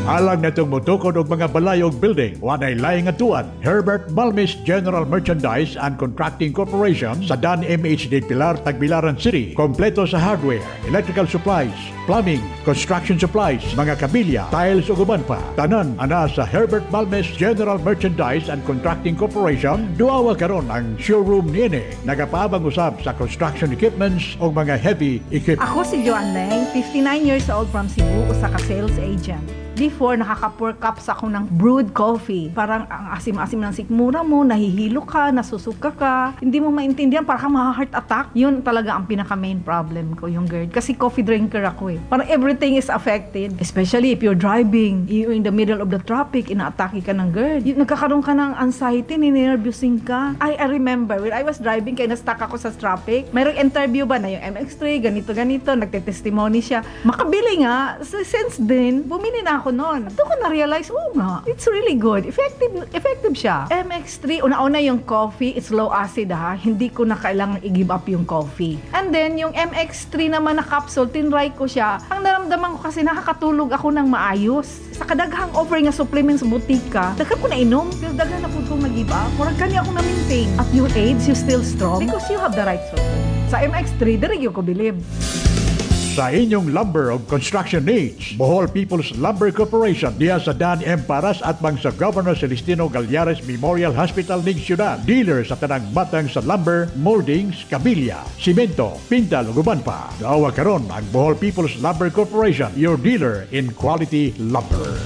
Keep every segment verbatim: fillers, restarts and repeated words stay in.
Alang na itong mutukod og mga balayog building, wanay laying atuan. Herbert Balmis General Merchandise and Contracting Corporation sa Dan M H D Pilar, Tagbilaran City. Kompleto sa hardware, electrical supplies, plumbing, construction supplies, mga kabilya, tiles ug uban pa. Tanan ana sa Herbert Balmis General Merchandise and Contracting Corporation. Duawa karon ang showroom niini. Nagapaabang usab sa construction equipments o mga heavy equipment. Ako si Joan Leng, fifty-nine years old from Cebu, usa ka sales agent. Before, nakaka-four cups ako ng brewed coffee. Parang ang asim-asim ng sikmura mo, nahihilo ka, nasusuka ka, hindi mo maintindihan, parang ma-heart attack. Yun talaga ang pinaka-main problem ko, yung GERD. Kasi coffee drinker ako eh. Parang everything is affected. Especially if you're driving, you're in the middle of the traffic, ina-atake ka ng GERD. Yung, nagkakaroon ka ng anxiety, ninervousin ka. I, I remember, when I was driving, kaya na-stuck ako sa traffic, mayroong interview ba na yung M X three, ganito-ganito, nagte-testimony siya. Makabili nga, so, since then, bumili na ako noon. At ko na-realize, oh nga, it's really good. Effective effective siya. M X three, una-una yung coffee, it's low acid ha. Hindi ko na kailangan i-give up yung coffee. And then, yung M X three naman na capsule, tinry ko siya. Ang naramdaman ko kasi nakakatulog ako ng maayos. Sa kadaghang offer nga supplements sa butika, daghan ko na inom, pero daghan na po kong nag-give up. Murag kanya ako na-maintain. At your age, you still strong because you have the right support. Sa M X three, diri ko bilib. Sa inyong lumber o construction needs, Bohol People's Lumber Corporation diya sa Dan M. Paras at bang sa Governor Celestino Gallares Memorial Hospital ning Ciudad. Dealer sa tanang batang sa lumber, moldings, kabilya, simento, pintal ug uban pa. Daawa karon ang Bohol People's Lumber Corporation, your dealer in quality lumber.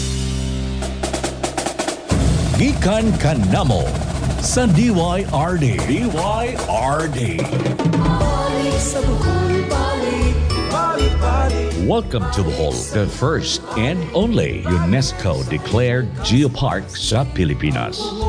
Gikan kanamo sa D Y R D. D Y R D. Balik sa Bohol, balik. Welcome to Bohol, the first and only UNESCO-declared geopark sa Pilipinas.